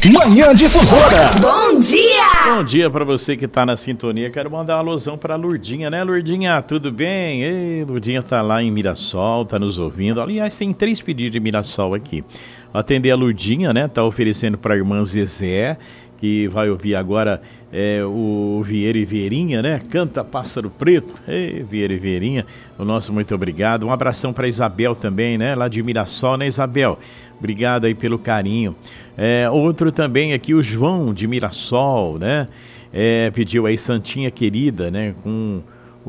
Manhã Difusora. Bom dia! Bom dia pra você que tá na sintonia. Quero mandar uma alusão pra Lurdinha, né, Lurdinha? Tudo bem? Ei, Lurdinha tá lá em Mirassol, tá nos ouvindo. Aliás, tem 3 pedidos de Mirassol aqui. Vou atender a Lurdinha, né? Tá oferecendo pra irmã Zezé, que vai ouvir agora o Vieira e Vieirinha, né? Canta Pássaro Preto. Ei, Vieira e Vieirinha, o nosso muito obrigado. Um abração pra Isabel também, né? Lá de Mirassol, né, Isabel? Obrigado aí pelo carinho. Outro também aqui, o João de Mirassol, né? Pediu aí Santinha Querida, né? Com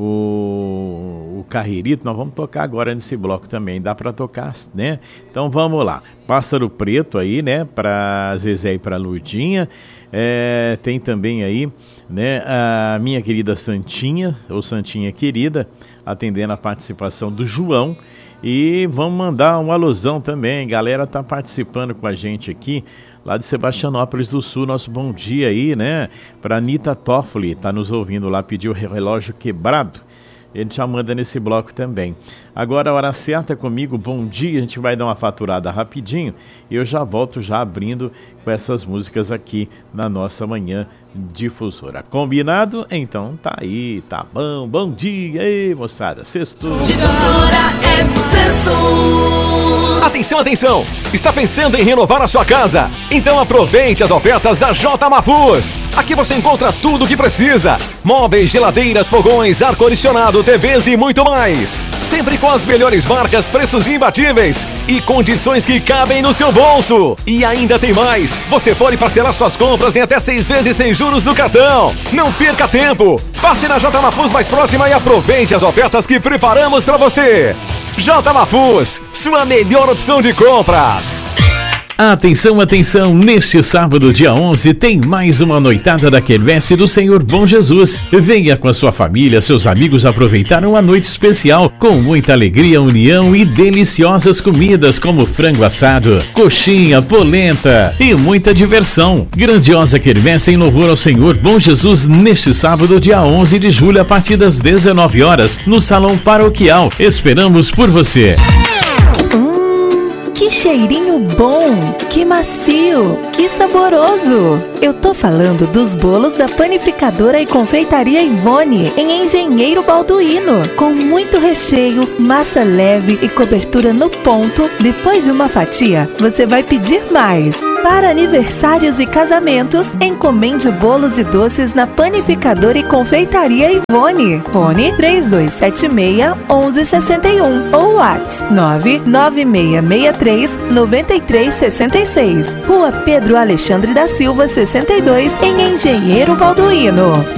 o Carreirito. Nós vamos tocar agora nesse bloco também. Dá para tocar, né? Então vamos lá. Pássaro Preto aí, né? Para Zezé e para Lurdinha. Tem também aí, né? A minha querida Santinha, ou Santinha Querida, atendendo a participação do João. E vamos mandar uma alusão também, galera tá participando com a gente aqui, lá de Sebastianópolis do Sul, nosso bom dia aí, né, pra Anitta Toffoli, tá nos ouvindo lá, pediu o relógio quebrado, ele já manda nesse bloco também. Agora a hora certa comigo, bom dia, a gente vai dar uma faturada rapidinho, e eu já volto já abrindo com essas músicas aqui na nossa Manhã Difusora. Combinado? Então tá aí, tá bom, bom dia, ei moçada, sextou. Difusora é sucesso! Atenção, atenção! Está pensando em renovar a sua casa? Então aproveite as ofertas da J Mafuz. Aqui você encontra tudo o que precisa: móveis, geladeiras, fogões, ar-condicionado, TVs e muito mais. Sempre com as melhores marcas, preços imbatíveis e condições que cabem no seu bolso. E ainda tem mais! Você pode parcelar suas compras em até 6 vezes sem juros no cartão. Não perca tempo! Passe na J Mafuz mais próxima e aproveite as ofertas que preparamos para você. J Mafuz, sua melhor opção de compras. Atenção, atenção, neste sábado, dia 11, tem mais uma noitada da Quermesse do Senhor Bom Jesus. Venha com a sua família, seus amigos aproveitar uma noite especial, com muita alegria, união e deliciosas comidas como frango assado, coxinha, polenta e muita diversão. Grandiosa Quermesse em louvor ao Senhor Bom Jesus neste sábado, dia 11 de julho, a partir das 19 horas, no Salão Paroquial. Esperamos por você. Que cheirinho bom, que macio, que saboroso! Eu tô falando dos bolos da Panificadora e Confeitaria Ivone, em Engenheiro Balduino, com muito recheio, massa leve e cobertura no ponto. Depois de uma fatia, você vai pedir mais. Para aniversários e casamentos, encomende bolos e doces na Panificadora e Confeitaria Ivone. Fone 3276-1161 ou WhatsApp 99663-9366. Rua Pedro Alexandre da Silva, 62, em Engenheiro Balduino.